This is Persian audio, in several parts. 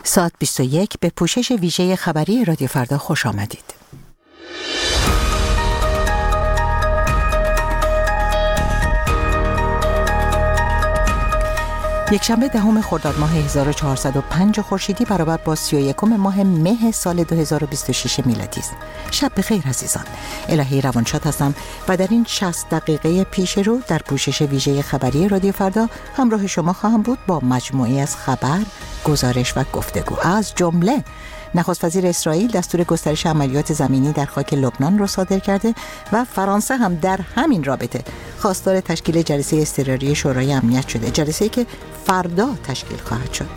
ساعت 21 به پوشش ویژه خبری رادیو فردا خوش آمدید. یکشنبه 10 خرداد ماه 1405 خورشیدی برابر با 31 ماه مه سال 2026 میلادی است. شب بخیر عزیزان. الهی روانشاد هستم و در این 60 دقیقه پیش رو در پوشش ویژه خبری رادیو فردا همراه شما خواهم بود با مجموعی از خبر، گزارش و گفتگو. از جمله نخست وزیر اسرائیل دستور گسترش عملیات زمینی در خاک لبنان را صادر کرده و فرانسه هم در همین رابطه خواستار تشکیل جلسه اضطراری شورای امنیت شده، جلسه‌ای که فردا تشکیل خواهد شد.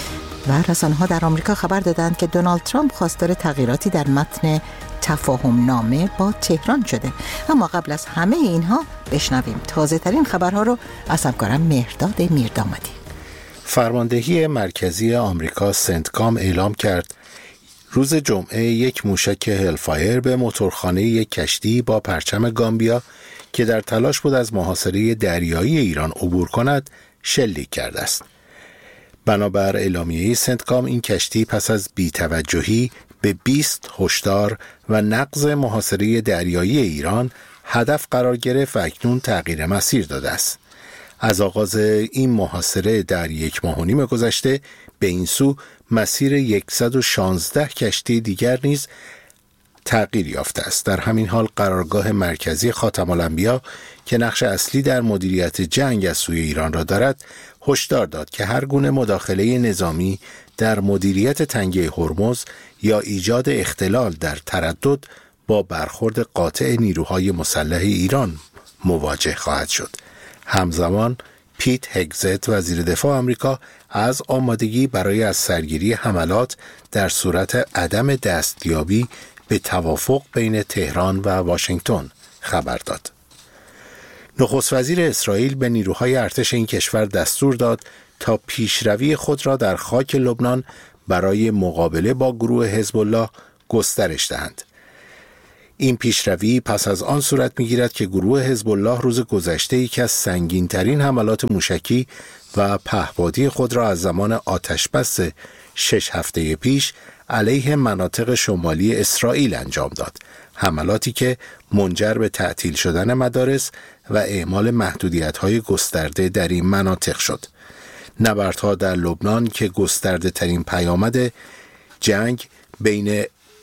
و رسانه‌ها در آمریکا خبر دادند که دونالد ترامپ خواستار تغییراتی در متن تفاهم نامه با تهران شده. اما قبل از همه اینها بشنویم تازه ترین خبرها رو از همکارم مهرداد میردامادی. فرماندهی مرکزی آمریکا سنتکام اعلام کرد روز جمعه یک موشک هلفایر به موتورخانه یک کشتی با پرچم گامبیا که در تلاش بود از محاصره دریایی ایران عبور کند شلیک کرده است. بنابر اعلامیه سنتکام این کشتی پس از بی‌توجهی به 20 هشدار و نقض محاصره دریایی ایران هدف قرار گرفت و اکنون تغییر مسیر داده است. از آغاز این محاصره در 1.5 ماه گذشته به این سو مسیر 116 کشتی دیگر نیز تغییر یافته است. در همین حال قرارگاه مرکزی خاتم الانبیا که نقش اصلی در مدیریت جنگ از سوی ایران را دارد هشدار داد که هر گونه مداخله نظامی در مدیریت تنگه هرمز یا ایجاد اختلال در تردد با برخورد قاطع نیروهای مسلح ایران مواجه خواهد شد. همزمان پیت هگزت وزیر دفاع آمریکا از آمادگی برای از سرگیری حملات در صورت عدم دستیابی به توافق بین تهران و واشنگتن خبر داد. نخست وزیر اسرائیل به نیروهای ارتش این کشور دستور داد تا پیشروی خود را در خاک لبنان برای مقابله با گروه حزب الله گسترش دهند. این پیشروی پس از آن صورت می‌گیرد که گروه حزب الله روز گذشته یکی از سنگین‌ترین حملات موشکی و پهپادی خود را از زمان آتشبس 6 هفته پیش علیه مناطق شمالی اسرائیل انجام داد. حملاتی که منجر به تعطیل شدن مدارس و اعمال محدودیت‌های گسترده در این مناطق شد. نبردها در لبنان که گسترده ترین پیامد جنگ بین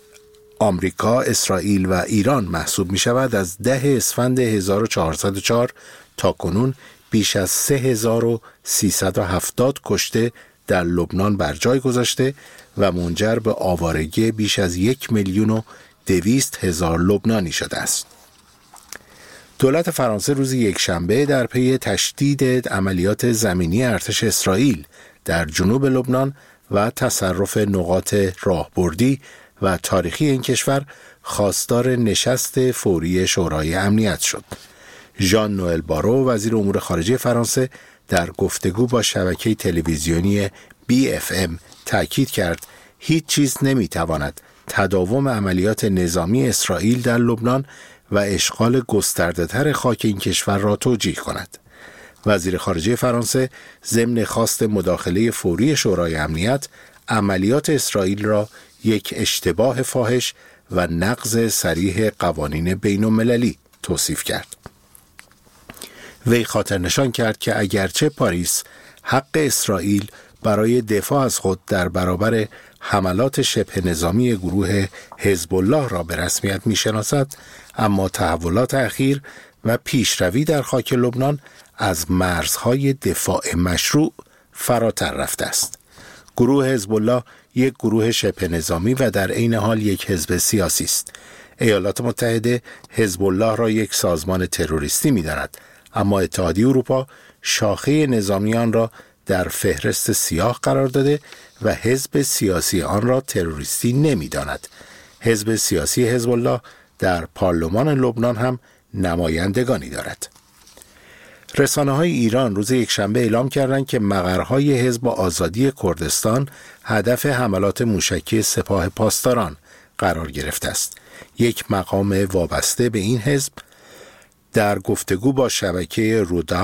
آمریکا، اسرائیل و ایران محسوب می شود از 10 اسفند 1404 تا کنون بیش از 3370 کشته در لبنان بر جای گذاشته و منجر به آوارگی بیش از 1,200,000 لبنانی شده است. دولت فرانسه روز یکشنبه در پی تشدید عملیات زمینی ارتش اسرائیل در جنوب لبنان و تصرف نقاط راهبردی و تاریخی این کشور خواستار نشست فوری شورای امنیت شد. ژان نوئل بارو وزیر امور خارجه فرانسه در گفتگو با شبکه تلویزیونی BFM تاکید کرد هیچ چیز نمیتواند تداوم عملیات نظامی اسرائیل در لبنان و اشغال گسترده‌تر خاک این کشور را توجیه کند. وزیر خارجه فرانسه ضمن خواست مداخله فوری شورای امنیت عملیات اسرائیل را یک اشتباه فاحش و نقض صریح قوانین بین‌المللی توصیف کرد. وی خاطر نشان کرد که اگرچه پاریس حق اسرائیل برای دفاع از خود در برابر حملات شبه نظامی گروه حزب الله را به رسمیت می‌شناسد، اما تحولات اخیر و پیشروی در خاک لبنان از مرزهای دفاع مشروع فراتر رفته است. گروه حزب الله یک گروه شبه نظامی و در عین حال یک حزب سیاسی است. ایالات متحده حزب الله را یک سازمان تروریستی می‌داند، اما اتحادیه اروپا شاخه نظامی آن را در فهرست سیاه قرار داده و حزب سیاسی آن را تروریستی نمی‌داند. حزب سیاسی حزب الله در پارلمان لبنان هم نمایندگانی دارد. رسانه‌های ایران روز یکشنبه اعلام کردند که مقرهای حزب آزادی کردستان هدف حملات موشکی سپاه پاسداران قرار گرفته است. یک مقام وابسته به این حزب در گفتگو با شبکه رودا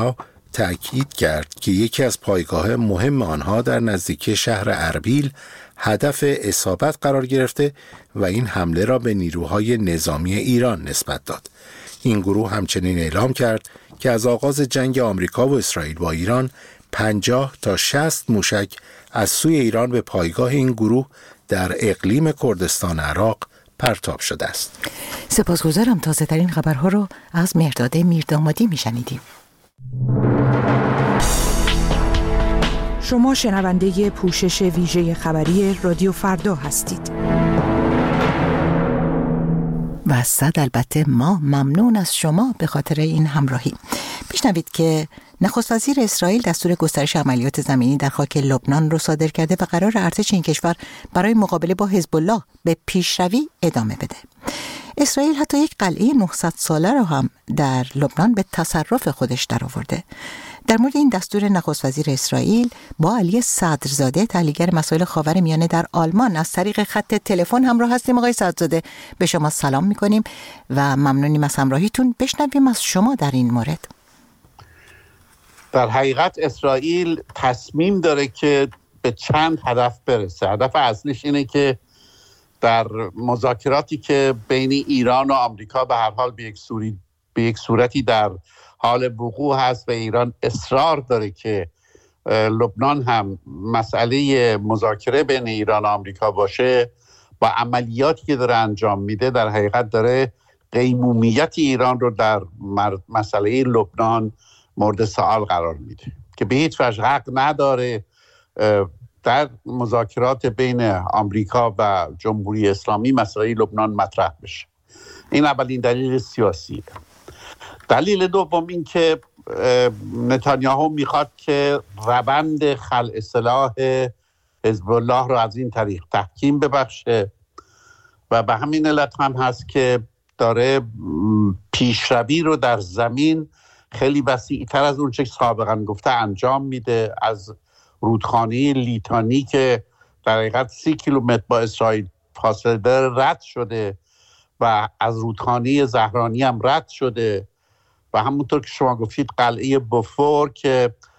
تأکید کرد که یکی از پایگاه مهم آنها در نزدیکی شهر اربیل هدف اصابت قرار گرفته و این حمله را به نیروهای نظامی ایران نسبت داد. این گروه همچنین اعلام کرد که از آغاز جنگ آمریکا و اسرائیل با ایران 50 تا 60 موشک از سوی ایران به پایگاه این گروه در اقلیم کردستان عراق پرتاب شده است. سپاسگزارم. تازه ترین خبرها رو از مهرداد میردامادی میشنیدیم. شما شنونده پوشش ویژه خبری رادیو فردا هستید. و صد البته ما ممنون از شما به خاطر این همراهی. بشنوید که نخست وزیر اسرائیل دستور گسترش عملیات زمینی در خاک لبنان رو صادر کرده و قرار ارتش این کشور برای مقابله با حزب الله به پیشروی ادامه بده. اسرائیل حتی یک قلعه 900 ساله رو هم در لبنان به تصرف خودش درآورده. در مورد این دستور نخست وزیر اسرائیل با علی صدرزاده، تحلیلگر مسائل خاورمیانه در آلمان، از طریق خط تلفن همراه هستیم. آقای صدرزاده، به شما سلام می‌کنیم و ممنونیم از همراهیتون. بشنویم از شما در این مورد. در حقیقت اسرائیل تصمیم داره که به چند هدف برسه. هدف اصلیش اینه که در مذاکراتی که بین ایران و آمریکا به هر حال به یک صورتی در حال وقوع هست و ایران اصرار داره که لبنان هم مسئله مذاکره بین ایران و آمریکا باشه، با عملیاتی که داره انجام میده در حقیقت داره قیمومیت ایران رو در مسئله لبنان مورد سوال قرار میده که به هیچ وجه حق نداره در مذاکرات بین آمریکا و جمهوری اسلامی مسئله لبنان مطرح بشه. این اولین دلیل سیاسیه. دلیل دوم این که نتانیاهو میخواد که روند خلع سلاح حزب الله رو از این طریق تحکیم ببخشه و به همین علت هم هست که داره پیشروی رو در زمین خیلی وسیع‌تر از اون چه سابقا گفته انجام میده. از رودخانه لیتانی که در حقیقت 30 کیلومتر با اسرائیل فاصله داره رد شده و از رودخانه زهرانی هم رد شده و همونطور که شما گفتید قلعه بوفور که